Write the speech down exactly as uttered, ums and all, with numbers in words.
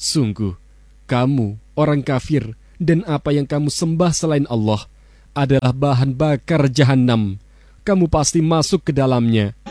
Sungguh, kamu, orang kafir, dan apa yang kamu sembah selain Allah adalah bahan bakar jahanam. Kamu pasti masuk ke dalamnya.